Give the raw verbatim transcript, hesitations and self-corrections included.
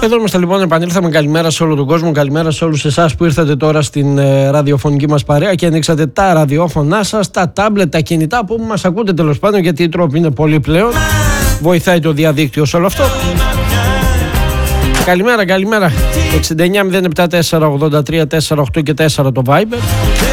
Εδώ είμαστε λοιπόν, επανήλθαμε. Καλημέρα σε όλο τον κόσμο, καλημέρα σε όλους εσάς που ήρθατε τώρα στην ε, ραδιοφωνική μας παρέα και ανοίξατε τα ραδιόφωνά σας, τα τάμπλετ, τα κινητά που μας ακούτε τέλος πάντων, γιατί οι τρόποι είναι πολλοί πλέον. Βοηθάει το διαδίκτυο σε όλο αυτό. Καλημέρα, καλημέρα. εξήντα εννιά μηδέν επτά τέσσερα ογδόντα τρία τέσσερα οκτώ και τέσσερα το Viber.